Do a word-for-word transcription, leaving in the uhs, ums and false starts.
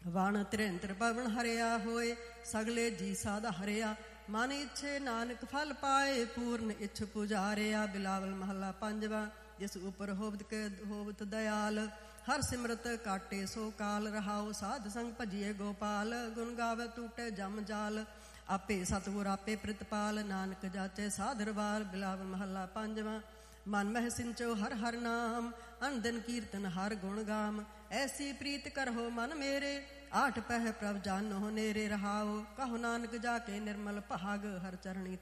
ਵਣ ਧਿਰੇਂਦਰ ਪਵਨ ਹਰਿਆ ਹੋਏ, ਸਗਲੇ ਜੀ ਸਾਧ ਹਰਿਆ। ਮਨ ਇੱਛੇ ਨਾਨਕ ਫਲ ਪਾਏ, ਪੂਰਨ ਇੱਛ ਪੁਜਾਰਿਆ। ਬਿਲਾਵਲ ਮਹੱਲਾ ਪੰਜਵਾ। ਜਿਸ ਉਪਰ ਹੋਵਤ ਕੇ ਹੋਵਤ ਦਇਆਲ, ਹਰ ਸਿਮਰਤ ਕਾਟੇ ਸੋ ਕਾਲ। ਰਹਾਉ ਸਾਧ ਸੰਗ ਭਜੀਏ ਗੋਪਾਲ, ਗੁਣ ਗਾਵੇ ਟੂਟੇ ਜਮ ਜਾਲ। ਆਪੇ ਸਤਿਗੁਰ ਆਪੇ ਪ੍ਰਿਤਪਾਲ, ਨਾਨਕ ਜਾਚੇ ਸਾਧਰਵਾਲ। ਬਿਲਾਵਲ ਮਹੱਲਾ ਪੰਜਵਾ। ਮਨ ਮਹਿ ਸਿੰਚੋ ਹਰ ਹਰ ਨਾਮ, ਅਨ ਦਿਨ ਕੀਰਤਨ ਹਰ ਗੁਣ ਗਾਮ। ਐਸੀ ਪ੍ਰੀਤ ਕਰਹੁ ਮਨ ਮੇਰੇ, ਆਠ ਪਹਿ ਪ੍ਰਭ ਜਾਨੋ ਨੇਰੇ। ਰਹਾਉ ਕਹੋ ਨਾਨਕ ਜਾ ਕੇ ਨਿਰਮਲ ਭਾਗ, ਹਰ ਚਰਣੀ